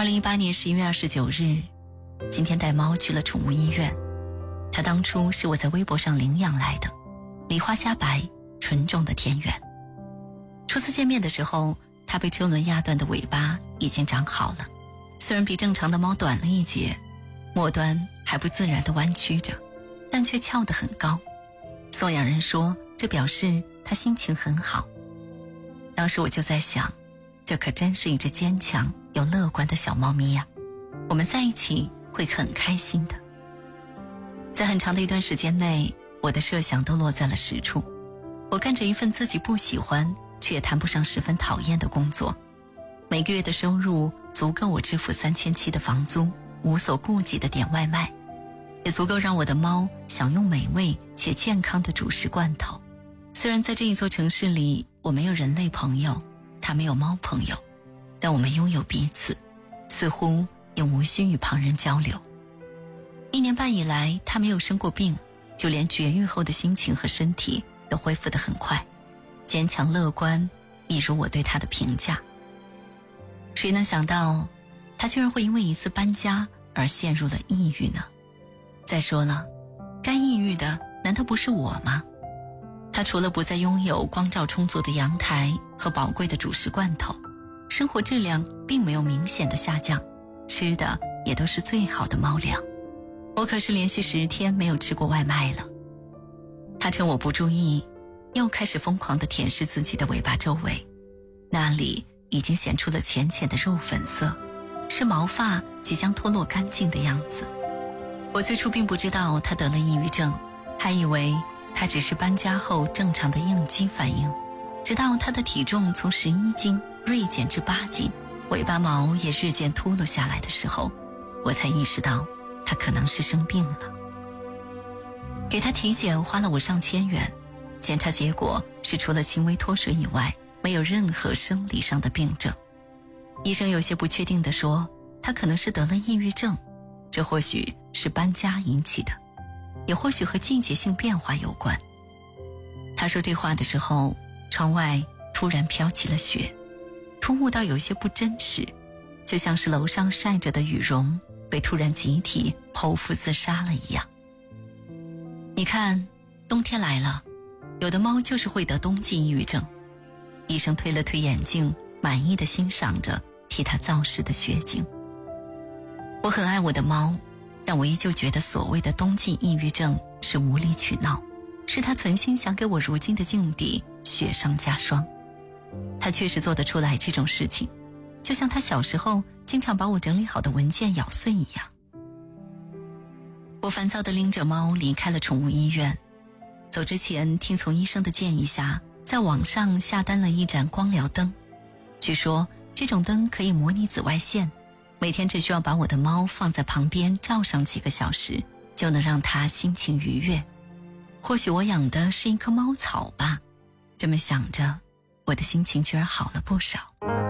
2018年11月29日，今天带猫去了宠物医院。它当初是我在微博上领养来的，梨花加白，纯种的田园。初次见面的时候，它被车轮压断的尾巴已经长好了，虽然比正常的猫短了一截，末端还不自然地弯曲着，但却翘得很高。送养人说，这表示它心情很好。当时我就在想，这可真是一只坚强又乐观的小猫咪呀，我们在一起会很开心的。在很长的一段时间内，我的设想都落在了实处。我干着一份自己不喜欢却也谈不上十分讨厌的工作，每个月的收入足够我支付3700的房租，无所顾忌的点外卖，也足够让我的猫享用美味且健康的主食罐头。虽然在这一座城市里，我没有人类朋友，它没有猫朋友，但我们拥有彼此，似乎也无需与旁人交流。1年半以来，它没有生过病，就连绝育后的心情和身体都恢复得很快，坚强乐观，一如我对它的评价。谁能想到，它居然会因为一次搬家而陷入了抑郁呢？再说了，该抑郁的难道不是我吗？它除了不再拥有光照充足的阳台和宝贵的主食罐头，生活质量并没有明显的下降，吃的也都是最好的猫粮。我可是连续10天没有吃过外卖了。它趁我不注意，又开始疯狂地舔舐自己的尾巴周围，那里已经显出了浅浅的肉粉色，是毛发即将脱落干净的样子。我最初并不知道它得了抑郁症，还以为它只是搬家后正常的应激反应，直到它的体重从11斤锐减至8斤，尾巴毛也日渐秃噜下来的时候，我才意识到它可能是生病了。给它体检花了我上千元，检查结果是除了轻微脱水以外，没有任何生理上的病症。医生有些不确定地说，它可能是得了抑郁症，这或许是搬家引起的，也或许和季节性变化有关。他说这话的时候，窗外突然飘起了雪，突兀到有些不真实，就像是楼上晒着的羽绒被突然集体剖腹自杀了一样。你看，冬天来了，有的猫就是会得冬季抑郁症。医生推了推眼镜，满意地欣赏着替他造势的雪景。我很爱我的猫，但我依旧觉得所谓的冬季抑郁症是无理取闹，是他存心想给我如今的境地雪上加霜。他确实做得出来这种事情，就像他小时候经常把我整理好的文件咬碎一样。我烦躁地拎着猫离开了宠物医院，走之前听从医生的建议下，在网上下单了一盏光疗灯。据说这种灯可以模拟紫外线，每天只需要把我的猫放在旁边照上几个小时，就能让它心情愉悦。或许我养的是一棵猫草吧，这么想着，我的心情居然好了不少。